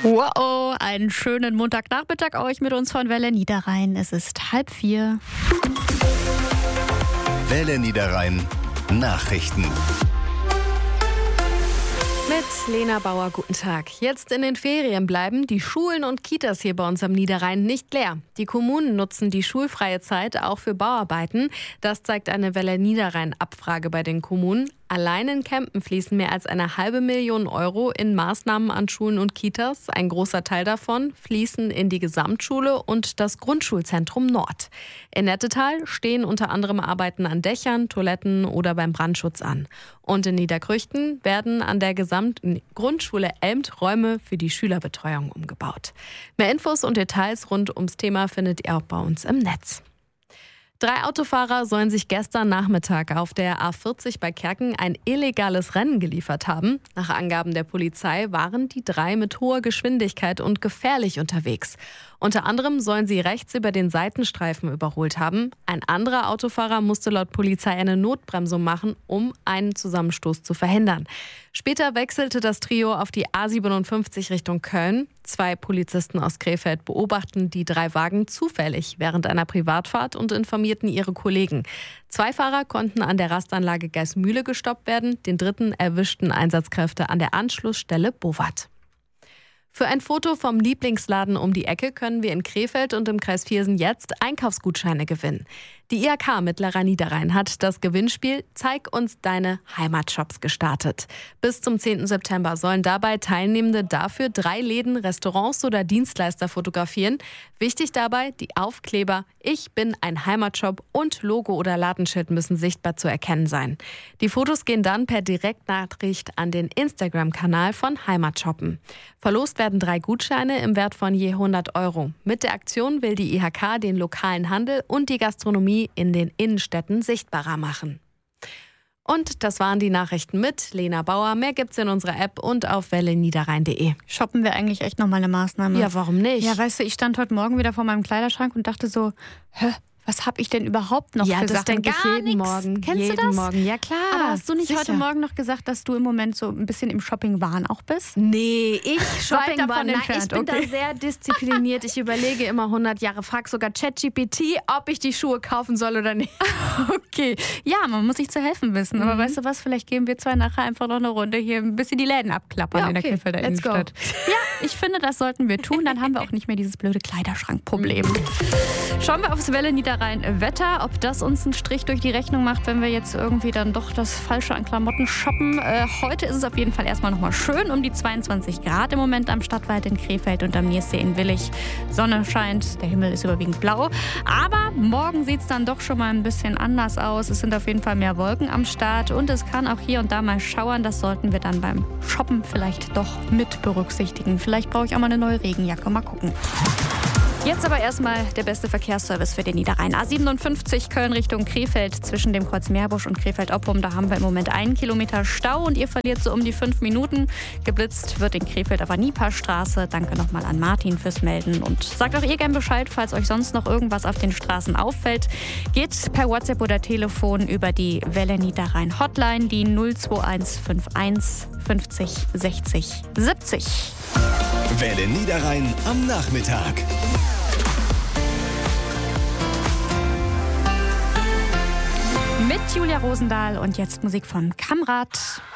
Wow, einen schönen Montagnachmittag euch mit uns von Welle Niederrhein. Es ist 3:30. Welle Niederrhein Nachrichten. Mit Lena Bauer, guten Tag. Jetzt in den Ferien bleiben die Schulen und Kitas hier bei uns am Niederrhein nicht leer. Die Kommunen nutzen die schulfreie Zeit auch für Bauarbeiten. Das zeigt eine Welle Niederrhein-Abfrage bei den Kommunen. Allein in Kempen fließen mehr als 500.000 Euro in Maßnahmen an Schulen und Kitas. Ein großer Teil davon fließen in die Gesamtschule und das Grundschulzentrum Nord. In Nettetal stehen unter anderem Arbeiten an Dächern, Toiletten oder beim Brandschutz an. Und in Niederkrüchten werden an der gesamten Grundschule Elmt Räume für die Schülerbetreuung umgebaut. Mehr Infos und Details rund ums Thema findet ihr auch bei uns im Netz. 3 Autofahrer sollen sich gestern Nachmittag auf der A40 bei Kerken ein illegales Rennen geliefert haben. Nach Angaben der Polizei waren die 3 mit hoher Geschwindigkeit und gefährlich unterwegs. Unter anderem sollen sie rechts über den Seitenstreifen überholt haben. Ein anderer Autofahrer musste laut Polizei eine Notbremsung machen, um einen Zusammenstoß zu verhindern. Später wechselte das Trio auf die A57 Richtung Köln. 2 Polizisten aus Krefeld beobachten die 3 Wagen zufällig während einer Privatfahrt und informierten ihre Kollegen. 2 Fahrer konnten an der Rastanlage Geismühle gestoppt werden. Den 3. erwischten Einsatzkräfte an der Anschlussstelle Bowat. Für ein Foto vom Lieblingsladen um die Ecke können wir in Krefeld und im Kreis Viersen jetzt Einkaufsgutscheine gewinnen. Die IHK Mittlerer Niederrhein hat das Gewinnspiel Zeig uns deine Heimatshops gestartet. Bis zum 10. September sollen dabei Teilnehmende dafür 3 Läden, Restaurants oder Dienstleister fotografieren. Wichtig dabei, die Aufkleber Ich bin ein Heimatshop und Logo oder Ladenschild müssen sichtbar zu erkennen sein. Die Fotos gehen dann per Direktnachricht an den Instagram-Kanal von Heimatshoppen. Verlost werden 3 Gutscheine im Wert von je 100 Euro. Mit der Aktion will die IHK den lokalen Handel und die Gastronomie in den Innenstädten sichtbarer machen. Und das waren die Nachrichten mit Lena Bauer. Mehr gibt's in unserer App und auf welleniederrhein.de. Shoppen wir eigentlich echt nochmal eine Maßnahme? Ja, warum nicht? Ja, weißt du, ich stand heute Morgen wieder vor meinem Kleiderschrank und dachte so, was habe ich denn überhaupt noch für Sachen? Ja, das denke ich jeden Morgen. Kennst du das? Jeden Morgen, ja klar. Aber hast du nicht sicher. heute Morgen noch gesagt, dass du im Moment so ein bisschen im Shopping-Wahn auch bist? Nee, ich Shopping davon war, nein, entfernt, ich bin okay. da sehr diszipliniert. Ich überlege immer 100 Jahre, frag sogar ChatGPT, ob ich die Schuhe kaufen soll oder nicht. Okay, ja, man muss sich zu helfen wissen. Aber weißt du was, vielleicht gehen wir 2 nachher einfach noch eine Runde hier ein bisschen die Läden abklappern Ja, in der okay. Krefelder Let's go. Innenstadt. Ja, ich finde, das sollten wir tun. Dann haben wir auch nicht mehr dieses blöde Kleiderschrankproblem. Schauen wir aufs Welle Niederrhein Wetter, ob das uns einen Strich durch die Rechnung macht, wenn wir jetzt irgendwie dann doch das Falsche an Klamotten shoppen. Heute ist es auf jeden Fall erstmal nochmal schön, um die 22 Grad im Moment am Stadtwald in Krefeld und am Niersee in Willich. Sonne scheint, der Himmel ist überwiegend blau. Aber morgen sieht es dann doch schon mal ein bisschen anders aus. Es sind auf jeden Fall mehr Wolken am Start und es kann auch hier und da mal schauern. Das sollten wir dann beim Shoppen vielleicht doch mit berücksichtigen. Vielleicht brauche ich auch mal eine neue Regenjacke. Mal gucken. Jetzt aber erstmal der beste Verkehrsservice für den Niederrhein. A57 Köln Richtung Krefeld zwischen dem Kreuz Meerbusch und Krefeld-Oppum. Da haben wir im Moment 1 Kilometer Stau und ihr verliert so um die 5 Minuten. Geblitzt wird in Krefeld auf der Nieperstraße. Danke nochmal an Martin fürs Melden. Und sagt auch ihr gern Bescheid, falls euch sonst noch irgendwas auf den Straßen auffällt. Geht per WhatsApp oder Telefon über die Welle Niederrhein Hotline, die 02151 50 60 70. Welle Niederrhein am Nachmittag. Mit Julia Rosendahl und jetzt Musik von Kamrat.